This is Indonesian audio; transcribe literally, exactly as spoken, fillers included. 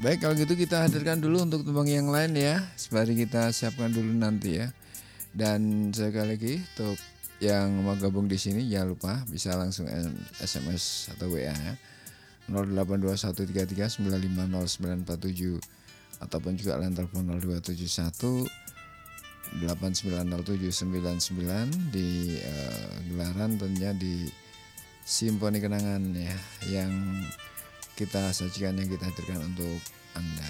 Baik kalau gitu kita hadirkan dulu untuk tembang yang lain ya, sembari kita siapkan dulu nanti ya. Dan sekali lagi untuk yang mau gabung di sini jangan lupa bisa langsung S M S atau W A ya. nol delapan dua satu tiga tiga sembilan lima nol sembilan empat tujuh ataupun juga line telepon nol dua tujuh satu delapan sembilan nol tujuh sembilan sembilan di uh, gelaran tentunya di Simfoni Kenangan ya, yang kita sajikan, yang kita hadirkan untuk Anda.